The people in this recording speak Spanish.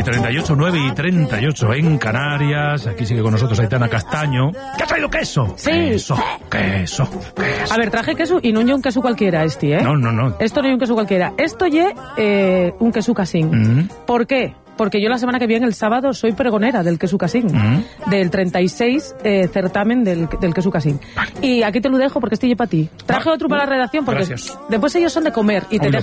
9:38, 9:38 en Canarias. Aquí sigue con nosotros Aitana Castaño. ¿Qué ha traído queso? Sí. Queso. A ver, traje queso y no un queso cualquiera ¿eh? No. Esto no es un queso cualquiera. Esto es un queso casín. ¿Por qué? Porque yo la semana que viene, el sábado, soy pregonera del queso casín. Del 36 certamen del queso casín. Y aquí te lo dejo porque estoy para ti. Traje otro para la redacción porque gracias. después ellos son de comer y te